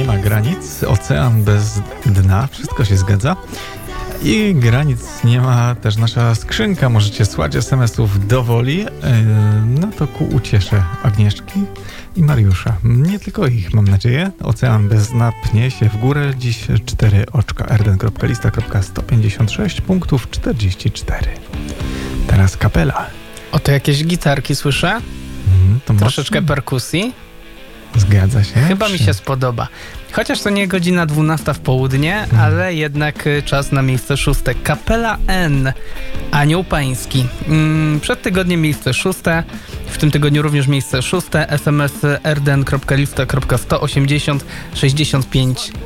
ma granic, ocean bez dna, wszystko się zgadza. I granic nie ma też nasza skrzynka. Możecie słać SMS-ów do woli. No to ku uciesze Agnieszki i Mariusza. Nie tylko ich, mam nadzieję. Ocean bez dna pnie się w górę. Dziś 4 oczka. rden.lista.156 punktów 44. Teraz kapela. Oto jakieś gitarki słyszę. To Troszeczkę perkusji. Zgadza się. Chyba mi się spodoba. Chociaż to nie godzina 12 w południe, ale jednak czas na miejsce 6. Kapela N. Anioł Pański. Przed tygodniem miejsce 6. W tym tygodniu również miejsce 6. SMS rden.lista.180 65